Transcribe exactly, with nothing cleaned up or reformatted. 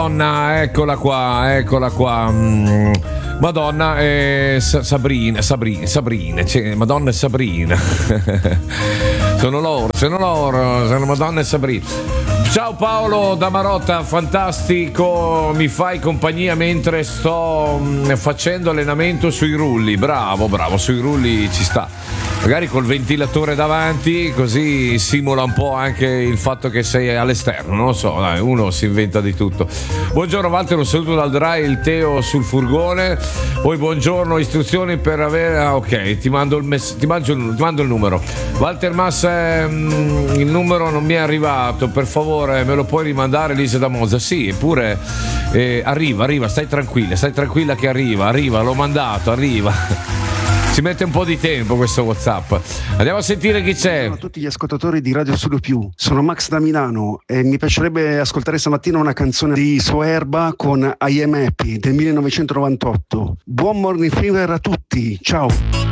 Madonna, eccola qua, eccola qua. Mm. Madonna, eh, Sa- Sabrina, Sabrina, Sabrina, cioè, Madonna e Sabrina. Sono loro, sono loro, sono Madonna e Sabrina. Ciao Paolo da Marotta, fantastico, mi fai compagnia mentre sto mh, facendo allenamento sui rulli. Bravo, bravo, sui rulli ci sta. Magari col ventilatore davanti, così simula un po' anche il fatto che sei all'esterno, non lo so, dai, uno si inventa di tutto. Buongiorno Walter, un saluto dal Dry, il Teo sul furgone. Poi buongiorno, istruzioni per avere... Ah, ok, ti mando il, mess... ti mando il... ti mando il numero. Walter Massa, ehm, il numero non mi è arrivato, per favore me lo puoi rimandare, Lisa da Monza? Sì, eppure eh, arriva, arriva, stai tranquilla, stai tranquilla che arriva, arriva, l'ho mandato, arriva. Ci mette un po' di tempo questo WhatsApp. Andiamo a sentire chi c'è. Buongiorno a tutti gli ascoltatori di Radio Studio Più. Sono Max da Milano e mi piacerebbe ascoltare stamattina una canzone di Soerba con I Am Happy del millenovecentonovantotto. Buon morning fever a tutti, ciao.